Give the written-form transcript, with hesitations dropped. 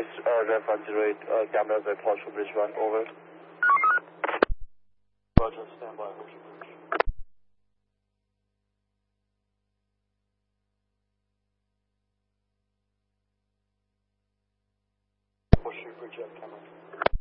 East, Red 508, cameras at Horseshoe Bridge 1, over. Roger, stand by, Horseshoe Bridge. Horseshoe Bridge, camera.